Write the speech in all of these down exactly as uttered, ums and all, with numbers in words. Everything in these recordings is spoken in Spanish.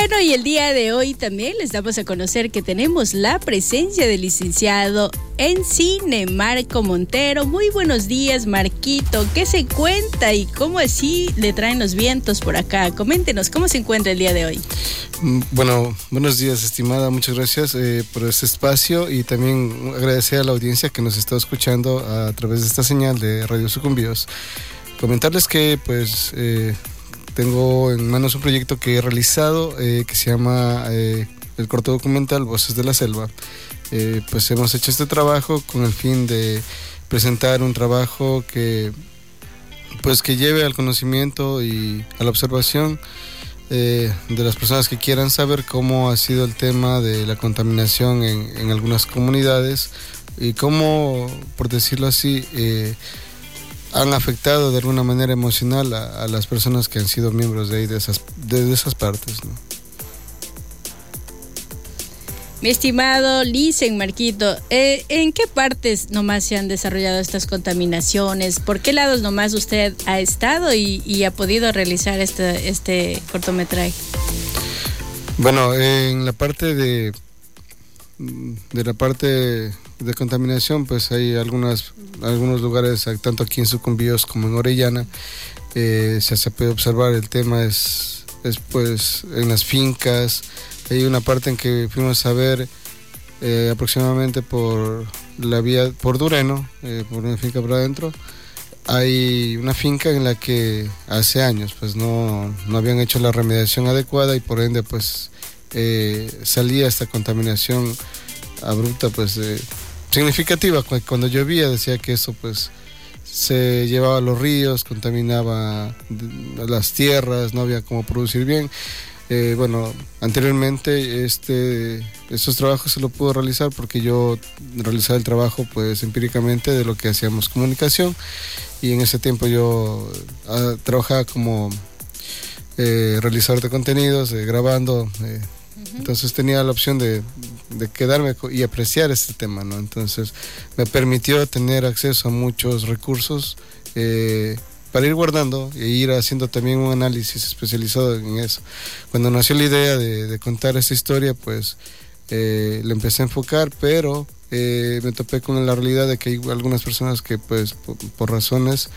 Bueno, y el día de hoy también les damos a conocer que tenemos la presencia del licenciado en cine, Marco Montero. Muy buenos días, Marquito. ¿Qué se cuenta y cómo así le traen los vientos por acá? Coméntenos, ¿cómo se encuentra el día de hoy? Bueno, buenos días, estimada. Muchas gracias eh, por este espacio y también agradecer a la audiencia que nos está escuchando a través de esta señal de Radio Sucumbíos. Comentarles que pues eh, tengo en manos un proyecto que he realizado eh, que se llama eh, el corto documental Voces de la Selva. Eh, pues hemos hecho este trabajo con el fin de presentar un trabajo que pues que lleve al conocimiento y a la observación eh, de las personas que quieran saber cómo ha sido el tema de la contaminación en, en algunas comunidades y cómo, por decirlo así, eh, han afectado de alguna manera emocional a, a las personas que han sido miembros de ahí, de esas, de, de esas partes, ¿no? Mi estimado Licen, Marquito, eh, ¿en qué partes nomás se han desarrollado estas contaminaciones? ¿Por qué lados nomás usted ha estado y, y ha podido realizar este, este cortometraje? Bueno, en la parte de, de la parte de contaminación, pues hay algunas, algunos lugares, tanto aquí en Sucumbíos como en Orellana, eh, se, se puede observar el tema es, es pues en las fincas. Hay una parte en que fuimos a ver eh, aproximadamente por la vía, por Dureno, eh, por una finca por adentro. Hay una finca en la que hace años pues no, no habían hecho la remediación adecuada y por ende pues eh, salía esta contaminación abrupta, pues eh, significativa. Cuando llovía decía que eso pues se llevaba a los ríos, contaminaba las tierras, no había cómo producir bien. Eh, bueno, anteriormente este, estos trabajos se lo pudo realizar porque yo realizaba el trabajo pues empíricamente de lo que hacíamos comunicación y en ese tiempo yo uh, trabajaba como eh, realizador de contenidos, eh, grabando, eh, uh-huh. Entonces tenía la opción de, de quedarme y apreciar este tema, ¿no? Entonces me permitió tener acceso a muchos recursos eh, para ir guardando e ir haciendo también un análisis especializado en eso. Cuando nació la idea de, de contar esta historia, pues eh, le empecé a enfocar, pero eh, me topé con la realidad de que hay algunas personas que pues por, por razones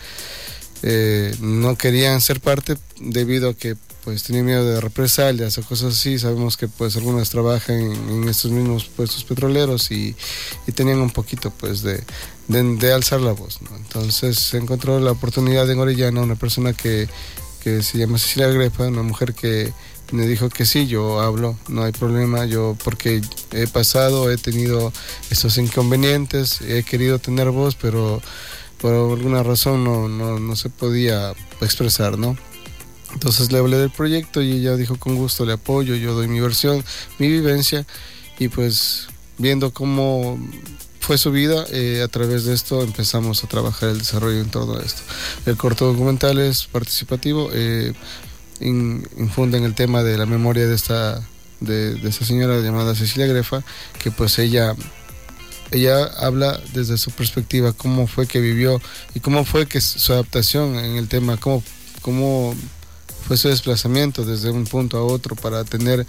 eh, no querían ser parte debido a que pues tenían miedo de represalias o cosas así. Sabemos que pues algunas trabajan en, en estos mismos puestos petroleros y, y tenían un poquito pues de De, de alzar la voz, ¿no? Entonces se encontró la oportunidad en Orellana, una persona que, que se llama Cecilia Grefa, una mujer que me dijo que sí, yo hablo, no hay problema, yo porque he pasado, he tenido esos inconvenientes, he querido tener voz, pero por alguna razón no, no, no se podía expresar, ¿no? Entonces le hablé del proyecto y ella dijo con gusto, le apoyo, yo doy mi versión, mi vivencia y pues viendo cómo fue su vida, eh, a través de esto empezamos a trabajar el desarrollo en torno a esto. El corto documental es participativo, eh, in, infunde en el tema de la memoria de esta, de, de esta señora llamada Cecilia Grefa, que pues ella, ella habla desde su perspectiva, cómo fue que vivió y cómo fue que su adaptación en el tema, cómo, cómo fue su desplazamiento desde un punto a otro para tener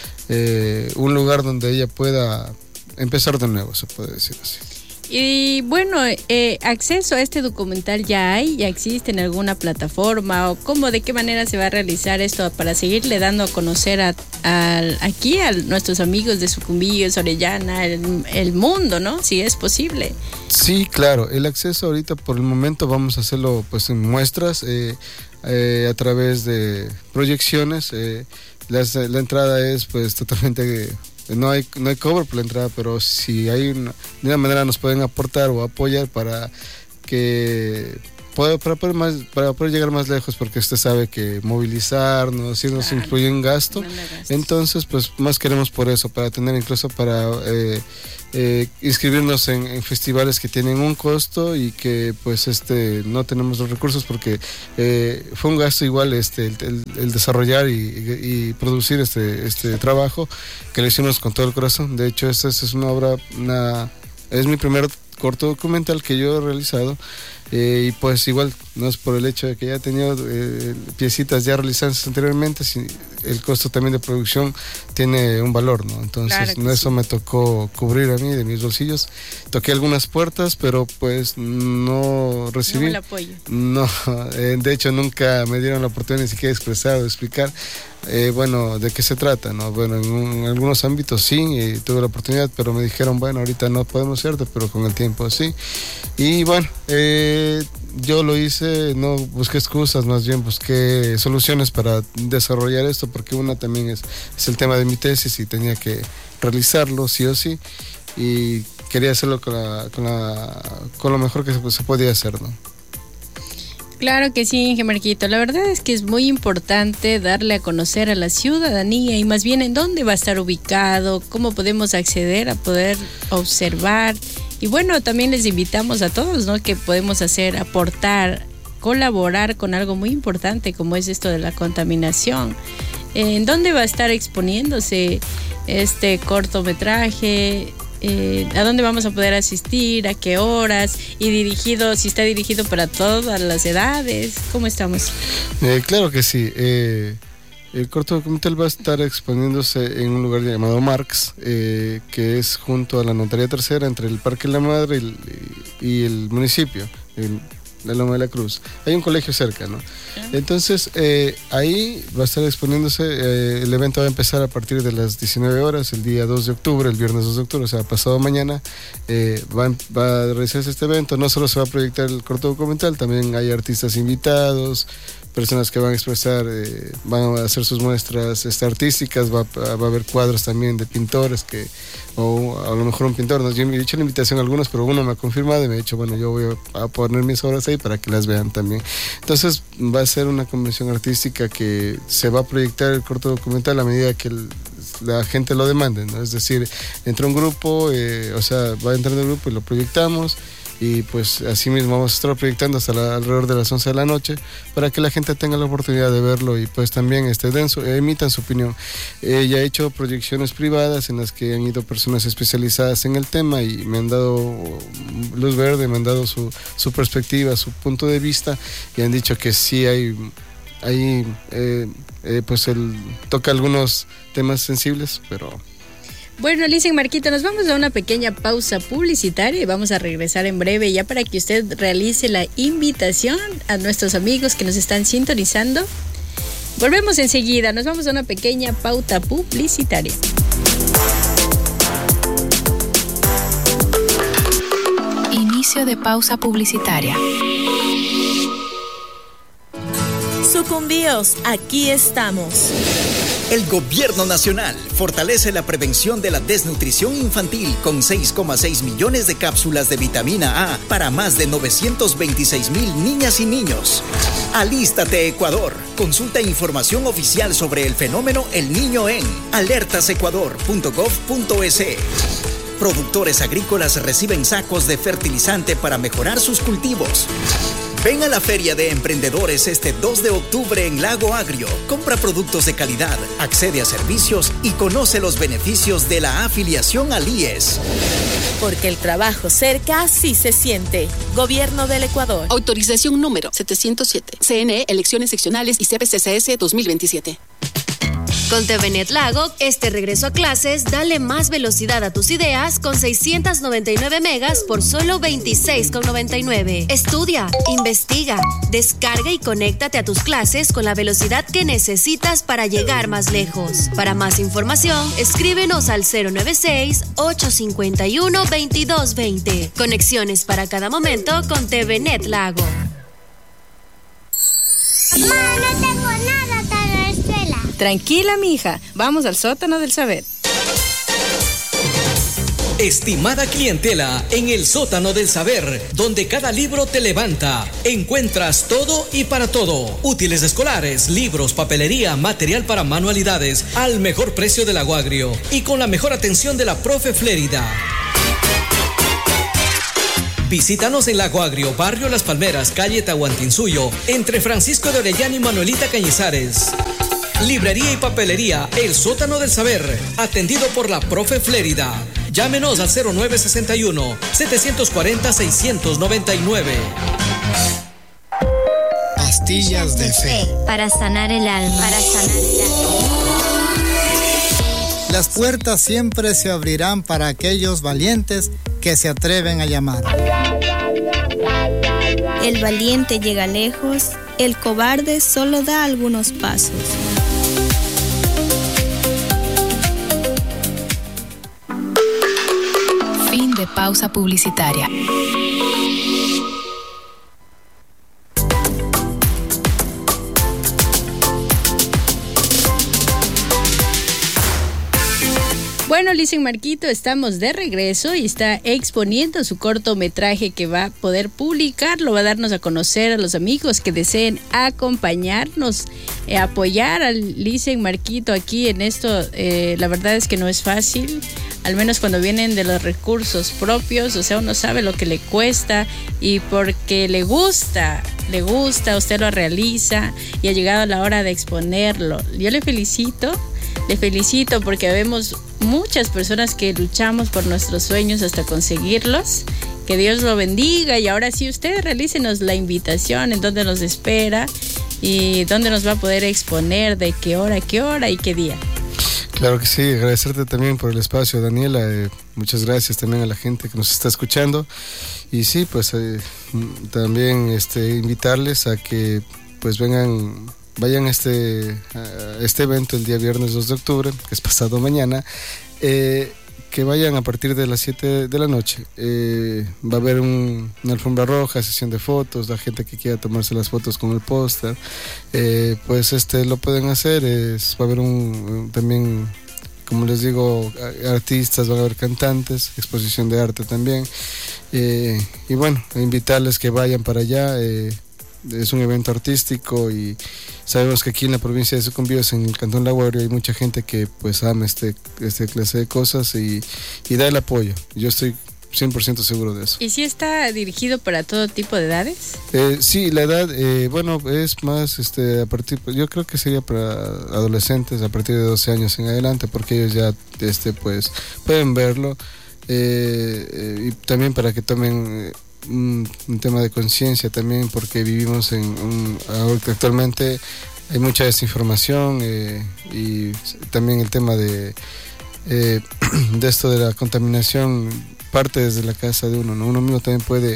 eh, un lugar donde ella pueda empezar de nuevo, se puede decir así. Y bueno, eh, acceso a este documental ya hay, ya existe en alguna plataforma, o cómo, de qué manera se va a realizar esto para seguirle dando a conocer a, a aquí a nuestros amigos de Sucumbíos, Orellana, el, el mundo, ¿no? Si es posible. Sí, claro, el acceso ahorita por el momento vamos a hacerlo pues en muestras, eh, eh, a través de proyecciones, eh, las, la entrada es pues totalmente... No hay, no hay cobro por la entrada, pero si hay una, de una manera nos pueden aportar o apoyar para que pueda, para, poder más, para poder llegar más lejos, porque usted sabe que movilizarnos, si nos claro, incluye un gasto, entonces pues más queremos por eso, para tener incluso para eh, eh, inscribirnos en, en festivales que tienen un costo y que pues este no tenemos los recursos porque eh, fue un gasto igual este el, el, el desarrollar y, y, y producir este este trabajo que lo hicimos con todo el corazón. De hecho esta es una obra, una es mi primer corto documental que yo he realizado, eh, y pues igual no es por el hecho de que ya he tenido eh, piecitas ya realizadas anteriormente, el costo también de producción tiene un valor, ¿no? Entonces, claro no, eso sí. me tocó cubrir a mí de mis bolsillos. Toqué algunas puertas, pero pues no recibí. No el apoyo. No, eh, de hecho nunca me dieron la oportunidad ni siquiera de expresar o de explicar. Eh, bueno, ¿de qué se trata? ¿No? Bueno, en, un, en algunos ámbitos sí, eh, tuve la oportunidad, pero me dijeron, bueno, ahorita no podemos hacerte, pero con el tiempo sí. Y bueno, eh, yo lo hice, no busqué excusas, más bien busqué soluciones para desarrollar esto, porque una también es, es el tema de mi tesis y tenía que realizarlo sí o sí, y quería hacerlo con, la, con, la, con lo mejor que se, se podía hacer, ¿no? Claro que sí, Inge Marquito. La verdad es que es muy importante darle a conocer a la ciudadanía y más bien en dónde va a estar ubicado, cómo podemos acceder a poder observar. Y bueno, también les invitamos a todos, ¿no? Que podemos hacer, aportar, colaborar con algo muy importante como es esto de la contaminación. ¿En dónde va a estar exponiéndose este cortometraje? Eh, ¿A dónde vamos a poder asistir? ¿A qué horas? Y dirigido, si está dirigido para todas las edades. ¿Cómo estamos? Eh, claro que sí. Eh, el corto documental va a estar exponiéndose en un lugar llamado Marx, eh, que es junto a la Notaría Tercera, entre el Parque La Madre y el, y el municipio, el, la Loma de la Cruz. Hay un colegio cerca, ¿no? Entonces, eh, ahí va a estar exponiéndose, eh, el evento va a empezar a partir de las diecinueve horas, el día dos de octubre, el viernes dos de octubre, o sea, pasado mañana, eh, va, va a realizarse este evento. No solo se va a proyectar el corto documental, también hay artistas invitados, personas que van a expresar, eh, van a hacer sus muestras este, artísticas, va, va a haber cuadros también de pintores, que o a lo mejor un pintor, ¿no? Yo he hecho la invitación a algunos, pero uno me ha confirmado y me ha dicho, bueno, yo voy a poner mis obras ahí para que las vean también. Entonces va a ser una convención artística que se va a proyectar el corto documental a medida que el, la gente lo demande, ¿no? Es decir, entra un grupo, eh, o sea, va entrando el grupo y lo proyectamos. Y pues así mismo vamos a estar proyectando hasta la, alrededor de las once de la noche para que la gente tenga la oportunidad de verlo y pues también este, den su, emitan su opinión. Eh, ya he hecho proyecciones privadas en las que han ido personas especializadas en el tema y me han dado luz verde, me han dado su, su perspectiva, su punto de vista y han dicho que sí hay, hay eh, eh, pues él toca algunos temas sensibles, pero... Bueno, Lisen Marquito, nos vamos a una pequeña pausa publicitaria y vamos a regresar en breve ya para que usted realice la invitación a nuestros amigos que nos están sintonizando. Volvemos enseguida, nos vamos a una pequeña pauta publicitaria. Inicio de pausa publicitaria. Sucumbíos, aquí estamos. El Gobierno Nacional fortalece la prevención de la desnutrición infantil con seis coma seis millones de cápsulas de vitamina A para más de novecientos veintiséis mil niñas y niños. Alístate, Ecuador. Consulta información oficial sobre el fenómeno El Niño en alertas ecuador punto gov punto es. Productores agrícolas reciben sacos de fertilizante para mejorar sus cultivos. Ven a la Feria de Emprendedores este dos de octubre en Lago Agrio. Compra productos de calidad, accede a servicios y conoce los beneficios de la afiliación al I E S. Porque el trabajo cerca sí se siente. Gobierno del Ecuador. Autorización número setecientos siete. C N E, elecciones seccionales y C P C C S dos mil veintisiete. Con TVNet Lago, este regreso a clases, dale más velocidad a tus ideas con seiscientos noventa y nueve megas por solo veintiséis con noventa y nueve. Estudia, investiga, descarga y conéctate a tus clases con la velocidad que necesitas para llegar más lejos. Para más información, escríbenos al cero nueve seis, ocho cinco uno, veintidós veinte. Conexiones para cada momento con TVNet Lago. Mamá, no tengo nada para la escuela. Tranquila, mija. Vamos al sótano del saber. Estimada clientela, en el sótano del saber, donde cada libro te levanta, encuentras todo y para todo. Útiles escolares, libros, papelería, material para manualidades, al mejor precio del Lago Agrio y con la mejor atención de la profe Flérida. Visítanos en Lago Agrio, barrio Las Palmeras, calle Tahuantinsuyo, entre Francisco de Orellana y Manuelita Cañizares. Librería y papelería, el sótano del saber, atendido por la profe Flérida. Llámenos al cero nueve seis uno, siete cuatro cero, seis nueve nueve. Pastillas de fe. Para sanar el alma. Para sanar el alma. las puertas siempre se abrirán para aquellos valientes que se atreven a llamar. El valiente llega lejos, el cobarde solo da algunos pasos. Fin de pausa publicitaria. Bueno, Listen Marquito, estamos de regreso y está exponiendo su cortometraje que va a poder publicarlo, va a darnos a conocer a los amigos que deseen acompañarnos, eh, apoyar al Listen Marquito aquí en esto. Eh, la verdad es que no es fácil, al menos cuando vienen de los recursos propios, o sea, uno sabe lo que le cuesta y porque le gusta, le gusta, usted lo realiza y ha llegado la hora de exponerlo. Yo le felicito. Le felicito porque vemos muchas personas que luchamos por nuestros sueños hasta conseguirlos. Que Dios lo bendiga y ahora sí usted realícenos la invitación en donde nos espera y dónde nos va a poder exponer, de qué hora, qué hora y qué día. Claro que sí, agradecerte también por el espacio, Daniela. Eh, muchas gracias también a la gente que nos está escuchando. Y sí, pues eh, también este, invitarles a que pues vengan... Vayan a este, a este evento el día viernes dos de octubre, que es pasado mañana, eh, que vayan a partir de las siete de la noche. Eh, va a haber un, una alfombra roja, sesión de fotos, la gente que quiera tomarse las fotos con el póster, eh, pues este lo pueden hacer. Es, va a haber un, también, como les digo, artistas, van a haber cantantes, exposición de arte también. Eh, y bueno, invitarles que vayan para allá. Eh, es un evento artístico y sabemos que aquí en la provincia de Sucumbíos, en el Cantón La Guaira, hay mucha gente que pues ama este, este clase de cosas y, y da el apoyo. Yo estoy cien por ciento seguro de eso. ¿Y si está dirigido para todo tipo de edades? Eh, sí, la edad, eh, bueno, es más, este, a partir, yo creo que sería para adolescentes a partir de doce años en adelante, porque ellos ya, este, pues, pueden verlo, eh, eh, y también para que tomen... Eh, Un, un tema de conciencia también, porque vivimos en un, actualmente hay mucha desinformación, eh, y también el tema de eh, de esto de la contaminación parte desde la casa de uno, ¿no? Uno mismo también puede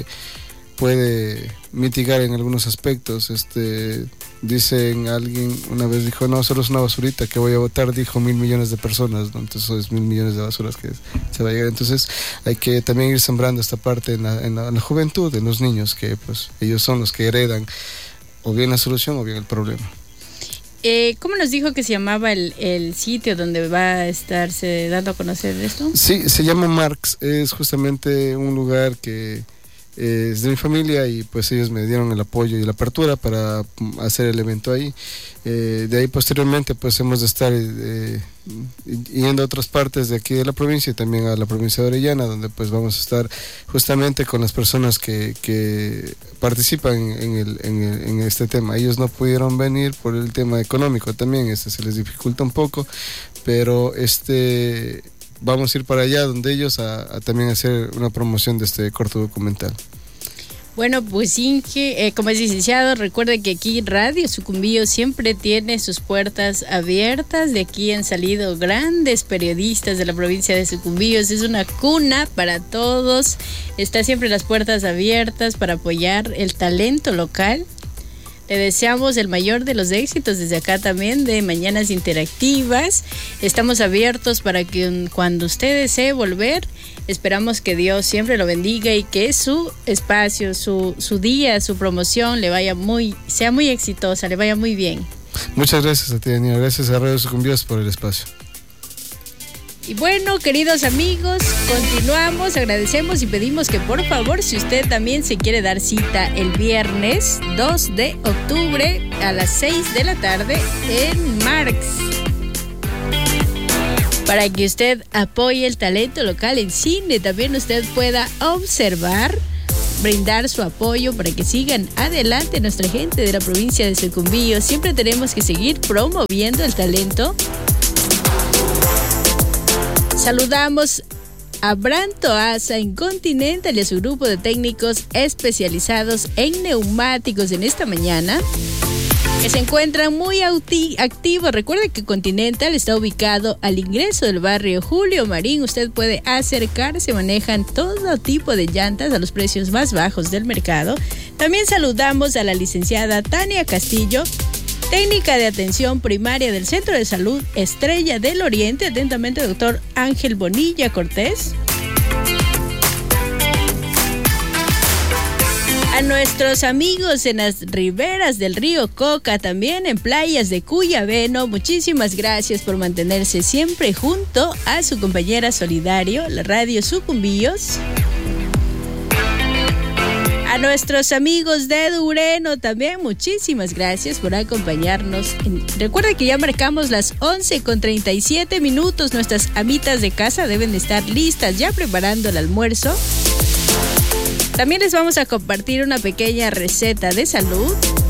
puede mitigar en algunos aspectos. Este, dicen, alguien una vez dijo, no, solo es una basurita que voy a botar, dijo mil millones de personas, ¿no? Entonces eso es mil millones de basuras que se va a llegar. Entonces hay que también ir sembrando esta parte en la, en la, en la juventud, en los niños, que pues ellos son los que heredan o bien la solución o bien el problema. Eh, ¿Cómo nos dijo que se llamaba el, el sitio donde va a estarse dando a conocer esto? Sí, se llama Marx, es justamente un lugar que eh, es de mi familia y pues ellos me dieron el apoyo y la apertura para hacer el evento ahí. Eh, de ahí posteriormente pues hemos de estar eh, yendo a otras partes de aquí de la provincia y también a la provincia de Orellana, donde pues vamos a estar justamente con las personas que, que participan en, el, en, el, en este tema. Ellos no pudieron venir por el tema económico también, este se les dificulta un poco, pero este vamos a ir para allá donde ellos a, a también hacer una promoción de este corto documental. Bueno, pues Inge, eh, como es licenciado, recuerde que aquí Radio Sucumbíos siempre tiene sus puertas abiertas. De aquí han salido grandes periodistas de la provincia de Sucumbíos. Es una cuna para todos. Está siempre las puertas abiertas para apoyar el talento local. Le deseamos el mayor de los éxitos desde acá también de Mañanas Interactivas. Estamos abiertos para que cuando usted desee volver, esperamos que Dios siempre lo bendiga y que su espacio, su, su día, su promoción le vaya muy, sea muy exitosa, le vaya muy bien. Muchas gracias a ti, Daniela. Gracias a Radio Sucumbíos por el espacio. Y bueno, queridos amigos, continuamos, agradecemos y pedimos que por favor, si usted también se quiere dar cita el viernes dos de octubre a las seis de la tarde en Marx, para que usted apoye el talento local en cine, también usted pueda observar, brindar su apoyo para que sigan adelante nuestra gente de la provincia de Sucumbíos. Siempre tenemos que seguir promoviendo el talento. Saludamos a Branto Asa en Continental y a su grupo de técnicos especializados en neumáticos en esta mañana. que se encuentran muy activos. Recuerde que Continental está ubicado al ingreso del barrio Julio Marín. Usted puede acercarse, manejan todo tipo de llantas a los precios más bajos del mercado. También saludamos a la licenciada Tania Castillo, técnica de atención primaria del Centro de Salud Estrella del Oriente. Atentamente, doctor Ángel Bonilla Cortés. A nuestros amigos en las riberas del río Coca, también en playas de Cuyabeno, muchísimas gracias por mantenerse siempre junto a su compañera Solidario, la radio Sucumbíos. A nuestros amigos de Dureno también, muchísimas gracias por acompañarnos. Recuerda que ya marcamos las once con treinta y siete minutos. Nuestras amitas de casa deben estar listas ya preparando el almuerzo. También les vamos a compartir una pequeña receta de salud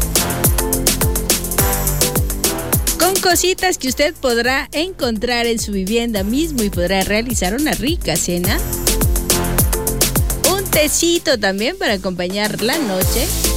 con cositas que usted podrá encontrar en su vivienda mismo y podrá realizar una rica cena. Un tecito también para acompañar la noche.